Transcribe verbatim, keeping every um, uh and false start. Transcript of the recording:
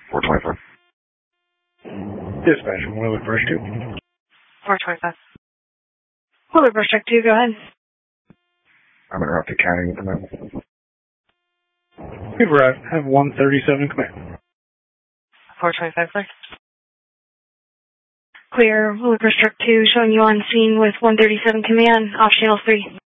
four twenty-five. Dispatch, Wheeler Brush two. four twenty-five. Wheeler Brush Truck two, go ahead. I'm in Route to County at the moment. We've arrived. Have one thirty-seven command. four twenty-five, clear. Clear, Wheeler Brush Truck two, showing you on scene with one thirty-seven command, off channel three.